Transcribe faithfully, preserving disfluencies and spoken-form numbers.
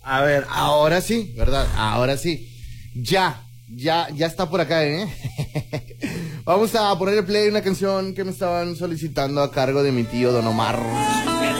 A ver, ahora sí, ¿verdad? Ahora sí. Ya, ya, ya está por acá, ¿eh? Vamos a poner el play una canción que me estaban solicitando a cargo de mi tío Don Omar.